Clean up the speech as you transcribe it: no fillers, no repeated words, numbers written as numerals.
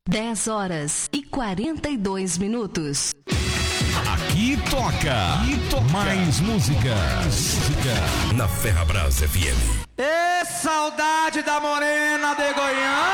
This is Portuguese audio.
10h42. Aqui toca mais música. Na Ferrabras FM. Ê, saudade da morena de Goiânia.